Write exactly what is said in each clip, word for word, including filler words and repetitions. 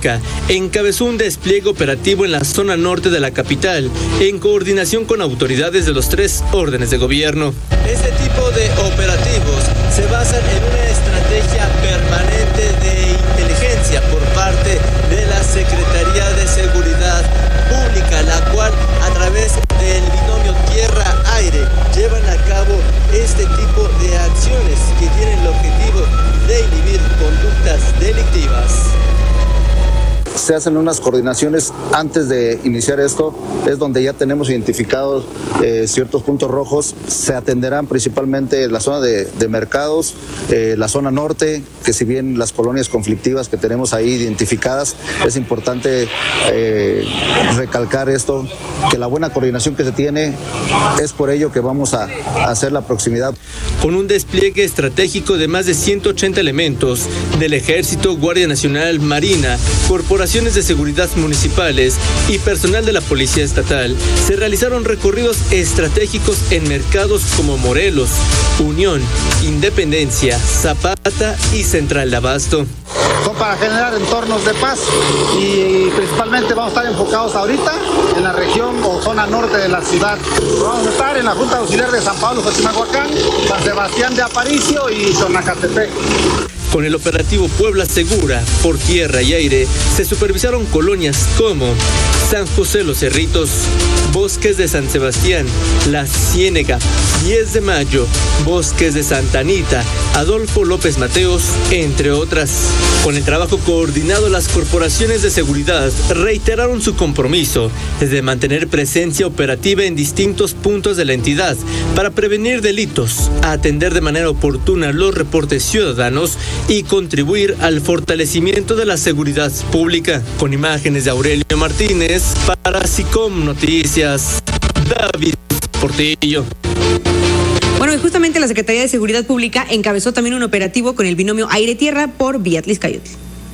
Pública encabezó un despliegue operativo en la zona norte de la capital, en coordinación con autoridades de los tres órdenes de gobierno. Este tipo de operativos se basan en una estrategia permanente de inteligencia por parte de la Secretaría de Seguridad Pública, la cual a través del binomio tierra-aire llevan a cabo este tipo de acciones que tienen el objetivo de inhibir conductas delictivas. Se hacen unas coordinaciones antes de iniciar esto, es donde ya tenemos identificados eh, ciertos puntos rojos. Se atenderán principalmente la zona de, de mercados, eh, la zona norte, que si bien las colonias conflictivas que tenemos ahí identificadas, es importante eh, recalcar esto, que la buena coordinación que se tiene, es por ello que vamos a, a hacer la proximidad. Con un despliegue estratégico de más de ciento ochenta elementos del Ejército, Guardia Nacional, Marina, Corporaciones de Seguridad Municipales y personal de la Policía Estatal, se realizaron recorridos estratégicos en mercados como Morelos, Unión, Independencia, Zapata y Central de Abasto. Son para generar entornos de paz y principalmente vamos a estar enfocados ahorita en la región o zona norte de la ciudad. Vamos a estar en la Junta Auxiliar de San Pablo, Xochimalhuacán, San Sebastián de Aparicio y Xonacatepec. Con el operativo Puebla Segura, por tierra y aire, se supervisaron colonias como San José Los Cerritos, Bosques de San Sebastián, La Ciénega, diez de mayo, Bosques de Santa Anita, Adolfo López Mateos, entre otras. Con el trabajo coordinado, las corporaciones de seguridad reiteraron su compromiso de mantener presencia operativa en distintos puntos de la entidad para prevenir delitos, atender de manera oportuna los reportes ciudadanos y contribuir al fortalecimiento de la seguridad pública. Con imágenes de Aurelio Martínez, para SICOM Noticias, David Portillo. Bueno, y justamente la Secretaría de Seguridad Pública encabezó también un operativo con el binomio aire-tierra por vía Atlixcayotl.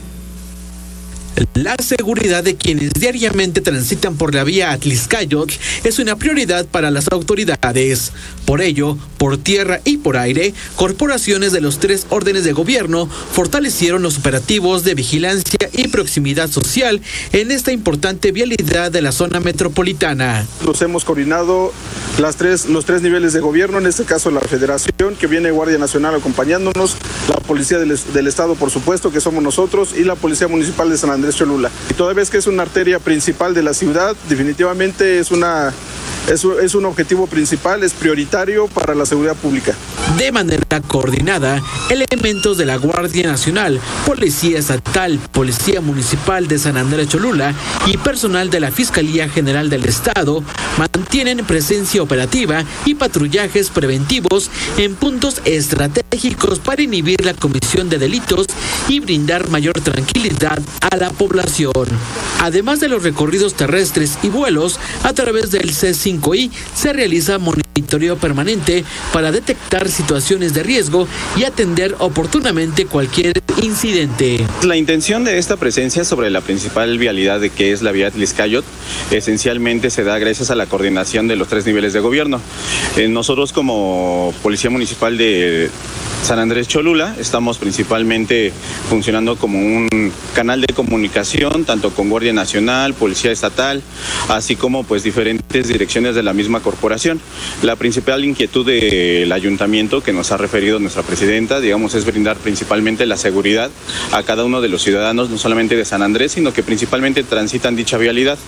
La seguridad de quienes diariamente transitan por la vía Atlixcayotl es una prioridad para las autoridades. Por ello, por tierra y por aire, corporaciones de los tres órdenes de gobierno fortalecieron los operativos de vigilancia y proximidad social en esta importante vialidad de la zona metropolitana. Los hemos coordinado las tres, los tres niveles de gobierno, en este caso la Federación, que viene Guardia Nacional acompañándonos, la Policía del, del Estado, por supuesto, que somos nosotros, y la Policía Municipal de San Andrés Cholula. Y toda vez que es una arteria principal de la ciudad, definitivamente es una es, es un objetivo principal, es prioritario para la seguridad pública. De manera coordinada, elementos de la Guardia Nacional, Policía Estatal, Policía Municipal de San Andrés Cholula y personal de la Fiscalía General del Estado mantienen presencia operativa y patrullajes preventivos en puntos estratégicos para inhibir la comisión de delitos y brindar mayor tranquilidad a la población. Además de los recorridos terrestres y vuelos, a través del C cinco I se realiza monitoreo permanente para detectar situaciones de riesgo y atender oportunamente cualquier incidente. La intención de esta presencia sobre la principal vialidad de que es la vía Atlixcayotl esencialmente se da gracias a la coordinación de los tres niveles de gobierno. Eh, nosotros como Policía Municipal de San Andrés Cholula estamos principalmente funcionando como un canal de comunicación tanto con Guardia Nacional, Policía Estatal, así como pues diferentes direcciones de la misma corporación. La principal inquietud del ayuntamiento que nos ha referido nuestra presidenta, digamos, es brindar principalmente la seguridad a cada uno de los ciudadanos, no solamente de San Andrés, sino que principalmente transitan dicha vialidad.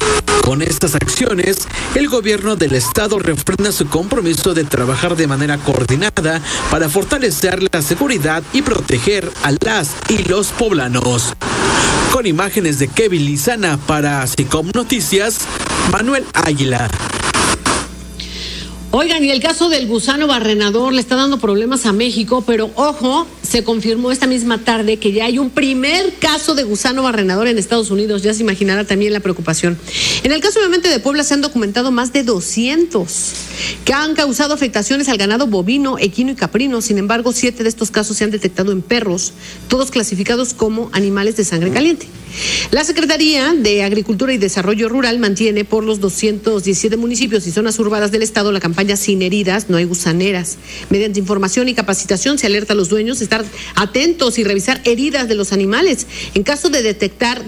Con estas acciones, el gobierno del estado refrenda su compromiso de trabajar de manera coordinada para fortalecer la seguridad y proteger a las y los poblanos. Con imágenes de Kevin Lizana para SICOM Noticias, Manuel Águila. Oigan, y el caso del gusano barrenador le está dando problemas a México, pero ojo, se confirmó esta misma tarde que ya hay un primer caso de gusano barrenador en Estados Unidos. Ya se imaginará también la preocupación. En el caso obviamente de Puebla se han documentado más de doscientos que han causado afectaciones al ganado bovino, equino y caprino. Sin embargo, siete de estos casos se han detectado en perros, todos clasificados como animales de sangre caliente. La Secretaría de Agricultura y Desarrollo Rural mantiene por los doscientos diecisiete municipios y zonas urbanas del estado la campaña Sin Heridas, No Hay Gusaneras. Mediante información y capacitación se alerta a los dueños de estar atentos y revisar heridas de los animales. En caso de detectar